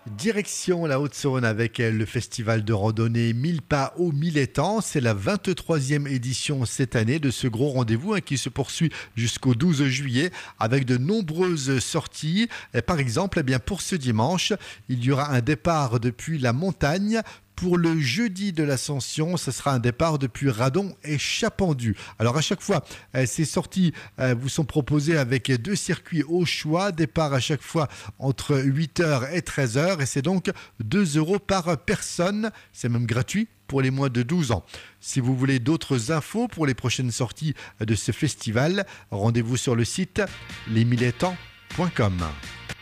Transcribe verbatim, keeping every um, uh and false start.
Direction la Haute-Saône avec le festival de randonnée mille pas au mille étangs. C'est la vingt-troisième édition cette année de ce gros rendez-vous hein, qui se poursuit jusqu'au douze juillet avec de nombreuses sorties. Et par exemple, eh bien, pour ce dimanche, il y aura un départ depuis la montagne. Pour le jeudi de l'Ascension, ce sera un départ depuis Radon et Chapendu. Alors à chaque fois, ces sorties vous sont proposées avec deux circuits au choix. Départ à chaque fois entre huit heures et treize heures et c'est donc deux euros par personne. C'est même gratuit pour les moins de douze ans. Si vous voulez d'autres infos pour les prochaines sorties de ce festival, rendez-vous sur le site les mille étangs point com.